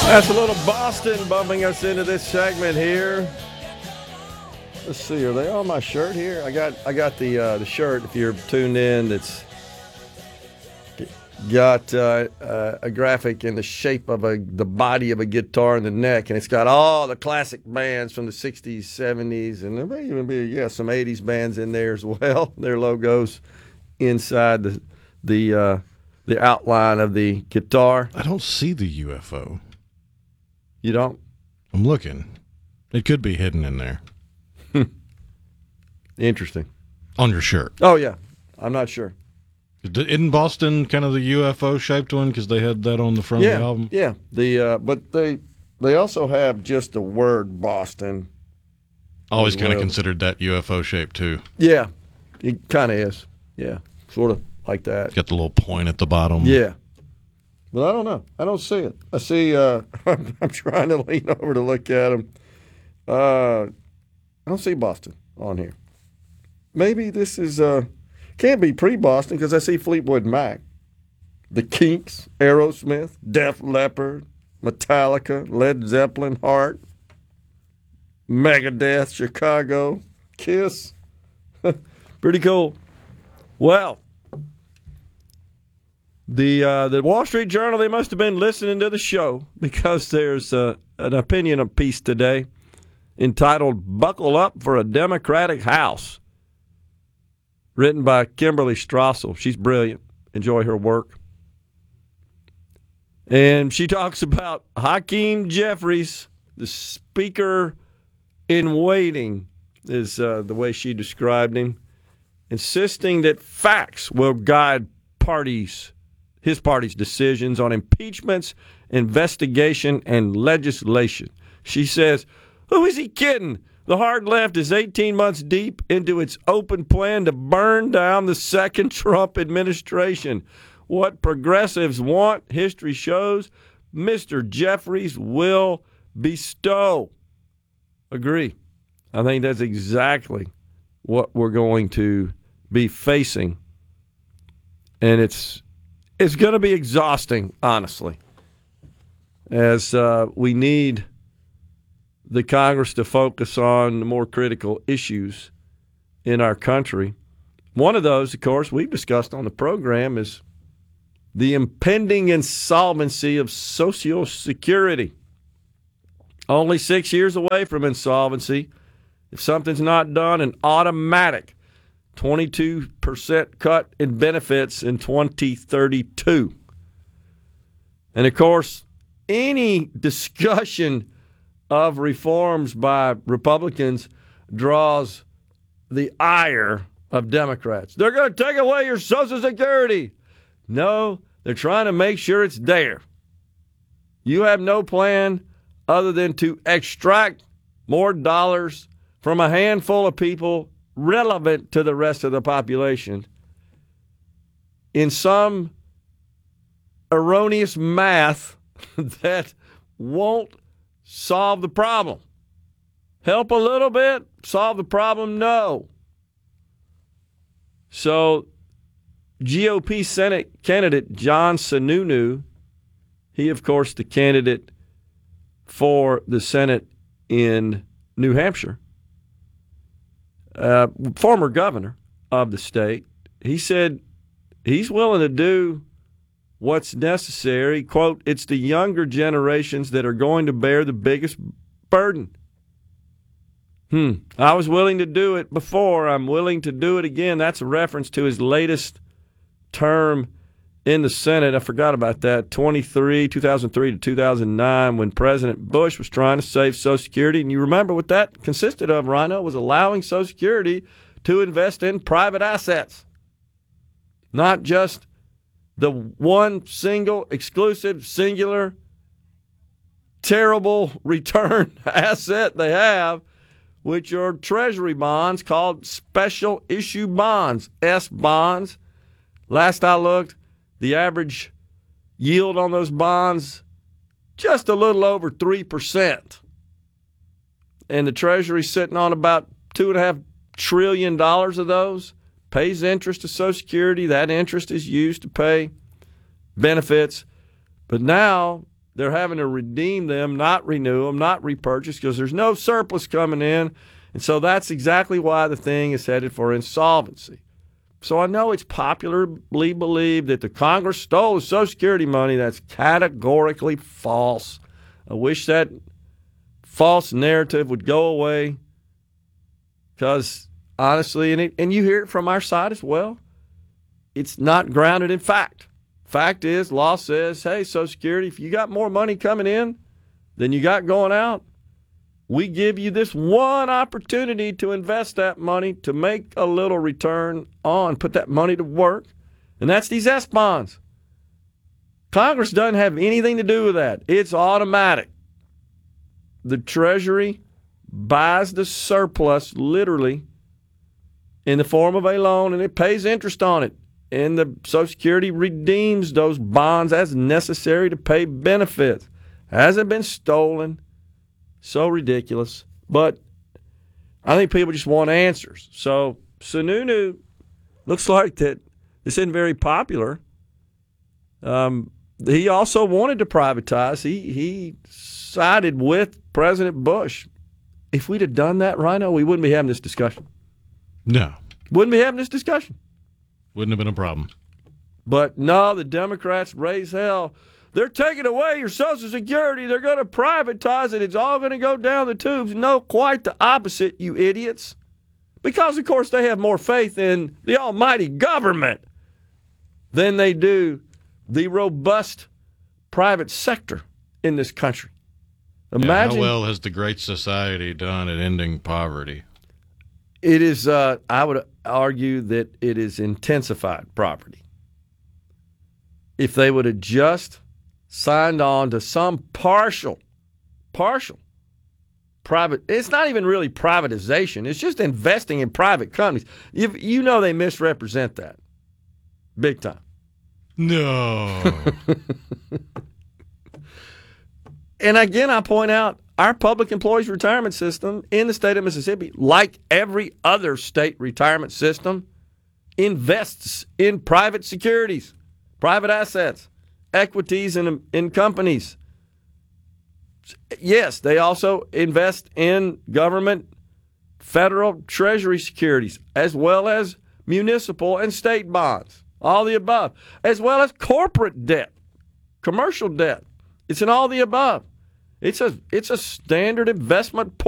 That's a little Boston bumping us into this segment here. Let's see, are they on my shirt here? I got the shirt. If you're tuned in, it's got a graphic in the shape of the body of a guitar and the neck, and it's got all the classic bands from the 60s, 70s, and there may even be some 80s bands in there as well. Their logos inside the outline of the guitar. I don't see the UFO. You don't? I'm looking. It could be hidden in there. Interesting. On your shirt. Oh, yeah. I'm not sure. Isn't Boston kind of the UFO-shaped one because they had that on the front of the album? Yeah. But they also have just the word Boston. Always kind of considered that UFO-shaped, too. Yeah. It kind of is. Yeah. Sort of like that. Got the little point at the bottom. Yeah. But I don't know. I don't see it. I see, I'm trying to lean over to look at them. I don't see Boston on here. Maybe this is, can't be pre-Boston because I see Fleetwood Mac, the Kinks, Aerosmith, Def Leppard, Metallica, Led Zeppelin, Heart, Megadeth, Chicago, Kiss. Pretty cool. Well, the Wall Street Journal, they must have been listening to the show because there's an opinion piece today entitled "Buckle Up for a Democratic House," written by Kimberly Strassel. She's brilliant. Enjoy her work. And she talks about Hakeem Jeffries, the speaker in waiting, is the way she described him, insisting that facts will guide his party's decisions on impeachments, investigation, and legislation. She says, who is he kidding? The hard left is 18 months deep into its open plan to burn down the second Trump administration. What progressives want, history shows, Mr. Jeffries will bestow. Agree. I think that's exactly what we're going to be facing. And it's going to be exhausting, honestly, as we need the Congress to focus on the more critical issues in our country. One of those, of course, we've discussed on the program is the impending insolvency of Social Security. Only 6 years away from insolvency. If something's not done, an automatic 22% cut in benefits in 2032. And, of course, any discussion of reforms by Republicans draws the ire of Democrats. They're going to take away your Social Security. No, they're trying to make sure it's there. You have no plan other than to extract more dollars from a handful of people relevant to the rest of the population in some erroneous math that won't solve the problem. Help a little bit, solve the problem? No. So GOP Senate candidate John Sununu, he, of course, the candidate for the Senate in New Hampshire, former governor of the state, he said he's willing to do what's necessary. Quote, it's the younger generations that are going to bear the biggest burden. I was willing to do it before. I'm willing to do it again. That's a reference to his latest term in the Senate. I forgot about that. 2003 to 2009, when President Bush was trying to save Social Security. And you remember what that consisted of, Rhino, was allowing Social Security to invest in private assets. Not just the one single, exclusive, singular, terrible return asset they have, which are treasury bonds called special issue bonds, S bonds. Last I looked, the average yield on those bonds, just a little over 3%. And the Treasury's sitting on about $2.5 trillion of those, pays interest to Social Security. That interest is used to pay benefits. But now they're having to redeem them, not renew them, not repurchase because there's no surplus coming in. And so that's exactly why the thing is headed for insolvency. So I know it's popularly believed that the Congress stole the Social Security money. That's categorically false. I wish that false narrative would go away because, honestly, and you hear it from our side as well, it's not grounded in fact. Fact is, law says, hey, Social Security, if you got more money coming in than you got going out, we give you this one opportunity to invest that money to make a little return on, put that money to work, and that's these S bonds. Congress doesn't have anything to do with that. It's automatic. The Treasury buys the surplus literally in the form of a loan, and it pays interest on it. And the Social Security redeems those bonds as necessary to pay benefits. Hasn't been stolen. So ridiculous. But I think people just want answers. So Sununu looks like that this isn't very popular. He also wanted to privatize. He sided with President Bush. If we'd have done that, Rhino, we wouldn't be having this discussion. No. Wouldn't be having this discussion. Wouldn't have been a problem. But no, the Democrats raise hell. They're taking away your Social Security. They're going to privatize it. It's all going to go down the tubes. No, quite the opposite, you idiots. Because, of course, they have more faith in the almighty government than they do the robust private sector in this country. Imagine how well has the Great Society done at ending poverty? It is, I would argue that it is intensified poverty. If they would have just signed on to some partial private, it's not even really privatization. It's just investing in private companies. You know they misrepresent that big time. No. And again, I point out our public employees retirement system in the state of Mississippi, like every other state retirement system, invests in private securities, private assets, equities in companies. Yes, they also invest in government, federal treasury securities, as well as municipal and state bonds, all the above, as well as corporate debt, commercial debt. It's in all the above. It's a standard investment